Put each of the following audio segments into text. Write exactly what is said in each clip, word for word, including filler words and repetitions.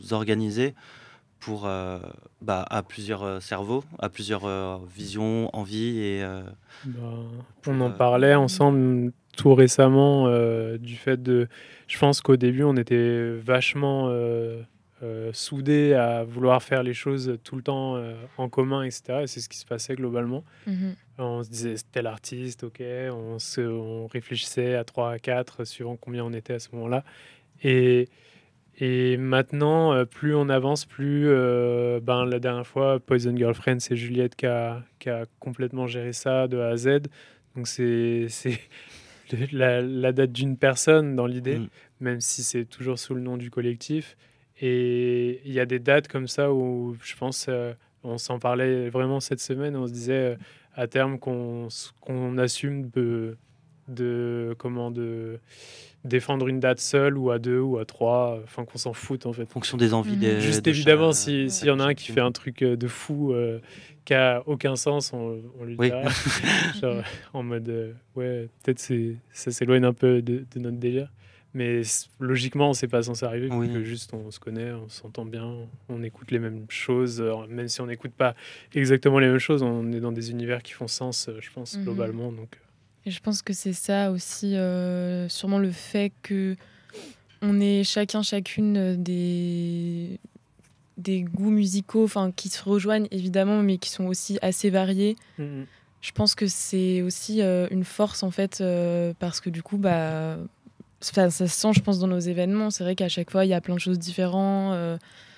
organiser pour, euh, bah, à plusieurs euh, cerveaux, à plusieurs euh, visions, envies et euh, Ben, pour, on en euh, parlait ensemble tout récemment euh, du fait de... Je pense qu'au début, on était vachement euh, euh, soudés à vouloir faire les choses tout le temps euh, en commun, et cetera. Et c'est ce qui se passait globalement. Mhm. On se disait c'est tel artiste, ok. On, se, on réfléchissait à trois, à quatre, suivant combien on était à ce moment-là. Et, et maintenant, euh, plus on avance, plus euh, ben, la dernière fois, Poison Girlfriend, c'est Juliette qui a, qui a complètement géré ça de A à Z. Donc c'est c'est la, la date d'une personne dans l'idée, mm, même si c'est toujours sous le nom du collectif. Et il y a des dates comme ça où je pense, euh, on s'en parlait vraiment cette semaine, on se disait euh, à terme qu'on s- qu'on assume de, de, comment, de défendre une date seule ou à deux ou à trois, enfin qu'on s'en foute en fait. en fonction des envies Mhm. de, Juste de évidemment, cha- si- Ouais. s'il y en a un chaque qui team. fait un truc euh, de fou euh, qui a aucun sens, on, on lui Oui. dira. Genre, Mhm. en mode, euh, ouais, peut-être c'est, ça s'éloigne un peu de, de notre délire. Mais c- logiquement, c'est pas censé arriver, vu que Oui. juste on se connaît, on s'entend bien, on écoute les mêmes choses. euh, Même si on n'écoute pas exactement les mêmes choses, on est dans des univers qui font sens, euh, je pense, Mhm. globalement. Donc, Et je pense que c'est ça aussi, euh, sûrement le fait que on est chacun, chacune euh, des, des goûts musicaux, enfin, qui se rejoignent évidemment, mais qui sont aussi assez variés. euh, mm, mm. Je pense que c'est aussi euh, une force en fait, euh, parce que du coup, bah, ça, ça se sent, je pense, dans nos événements. C'est vrai qu'à chaque fois, il y a plein de choses différentes, euh,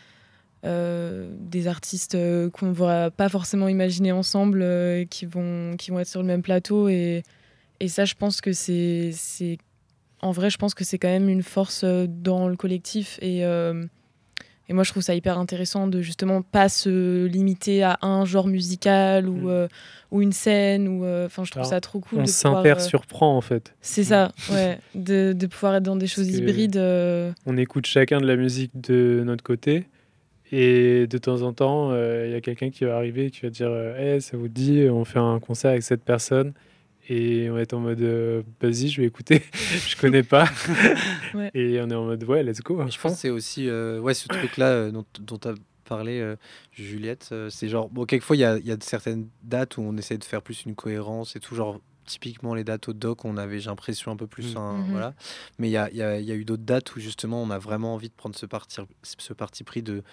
euh, des artistes euh, qu'on ne va pas forcément imaginer ensemble, euh, qui, vont, qui vont être sur le même plateau. Et, et ça, je pense que c'est, c'est... En vrai, je pense que c'est quand même une force euh, dans le collectif. Et, euh, et moi, je trouve ça hyper intéressant de justement pas se limiter à un genre musical ou, Mm. euh, ou une scène. Ou, euh, enfin, je trouve Alors, ça trop cool on de pouvoir... euh, s'inter-surprend en fait. c'est Mm. ça, ouais. De, de pouvoir être dans des Parce choses que hybrides. euh, on écoute chacun de la musique de notre côté. Et de temps en temps, il y a quelqu'un qui va arriver et qui va dire euh, Hey, ça vous dit, on fait un concert avec cette personne. Et on va être en mode euh, Vas-y, je vais écouter. Je connais pas. Ouais. Et on est en mode Ouais, let's go. à Mais je pense fond. que c'est aussi euh, ouais, ce truc-là euh, dont, dont tu as parlé, euh, Juliette. euh, c'est genre, bon, quelquefois, il y a, il y a de certaines dates où on essaie de faire plus une cohérence et tout. Genre, typiquement, les dates au doc, on avait, j'ai l'impression, un peu plus Mm. un. Mhm. Voilà. Mais il y a, il y a- il y a eu d'autres dates où, justement, on a vraiment envie de prendre ce parti, ce parti pris de,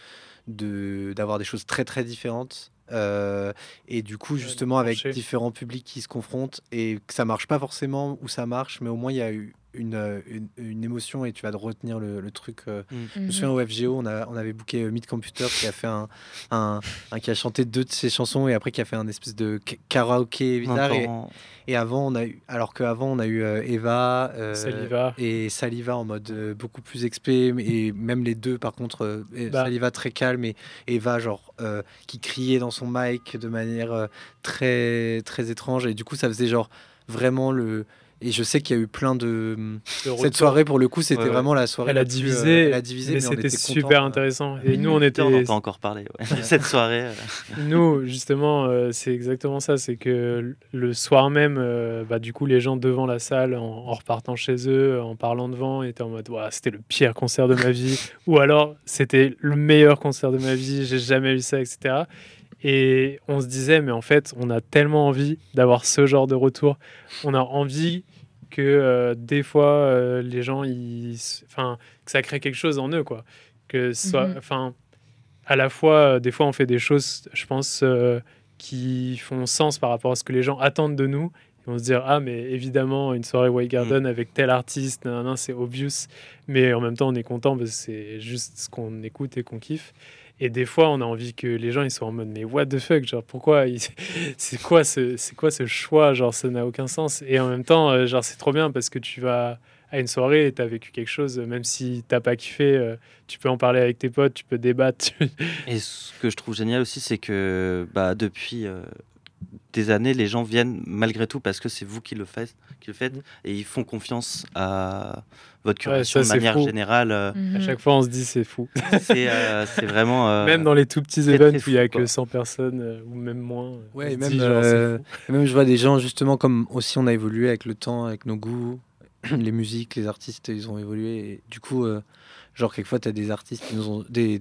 de, d'avoir des choses très, très différentes. Euh, et du coup, Ouais, de justement, avec trancher. différents publics qui se confrontent et que ça marche pas forcément ou ça marche, mais au moins il y a eu une, euh, une, une émotion et tu vas retenir le, le truc. euh. Mm. Je me Mhm. souviens au F G O, on, a, on avait booké euh, Mid Computer qui a fait un, un, un- qui a chanté deux de ses chansons et après qui a fait un espèce de k- karaoké On bizarre. Et, entend- et avant, on a eu, alors qu'avant, on a eu euh, Eva euh, Saliva. et Saliva en mode euh, beaucoup plus expé. Et même les deux, par contre, euh, et Bah, Saliva très calme et Eva, genre, euh, qui criait dans son mic de manière euh, très, très étrange. Et du coup, ça faisait genre vraiment le. Et je sais qu'il y a eu plein de. le Cette retour, soirée, pour le coup, c'était Ouais, ouais. vraiment la soirée elle a là-dessus. euh, divisé, elle a divisé, mais mais on c'était était super contents. euh. intéressant. Et Mid nous, on Computer, on était. entend encore parler ouais, de cette soirée. euh. Nous, justement, euh, c'est exactement ça. C'est que le soir même, euh, bah, du coup, les gens devant la salle, en, en repartant chez eux, en parlant devant, étaient en mode Ouah, c'était le pire concert de ma vie. Ou alors, c'était le meilleur concert de ma vie, j'ai jamais eu ça, et cetera. Et on se disait, mais en fait, on a tellement envie d'avoir ce genre de retour. On a envie que euh, des fois, euh, les gens, ils, s- enfin, que ça crée quelque chose en eux, quoi. Que ce soit, Mhm. enfin, à la fois, euh, des fois, on fait des choses, je pense, euh, qui font sens par rapport à ce que les gens attendent de nous. Ils vont se dire, ah, mais évidemment, une soirée White Garden avec tel artiste, nan, nan, nan, c'est obvious. Mais en même temps, on est content parce que c'est juste ce qu'on écoute et qu'on kiffe. Et des fois, on a envie que les gens ils soient en mode, mais what the fuck, genre, pourquoi ils- c'est quoi ce, c'est quoi ce choix, genre, ça n'a aucun sens. Et en même temps, euh, genre, c'est trop bien parce que tu vas à une soirée et t'as vécu quelque chose, même si t'as pas kiffé, euh, tu peux en parler avec tes potes, tu peux débattre. tu- Et ce que je trouve génial aussi, c'est que bah, depuis euh, des années, les gens viennent malgré tout parce que c'est vous qui le faites, qui le faites Mhm. et ils font confiance à votre Ouais, curation ça, de c'est manière fou. générale. euh, À Mhm. chaque fois, on se dit, c'est fou. c'est euh, c'est vraiment euh, Même dans les tout petits très, events très où il y a fou, que quoi. cent personnes, euh, ou même moins, on Ouais, se et même, dit, genre, c'est euh, fou. et même je vois des gens, justement, comme aussi on a évolué avec le temps, avec nos goûts, les musiques, les artistes, ils ont évolué. Et du coup, euh, genre, quelquefois, tu as des artistes qui nous ont. Des,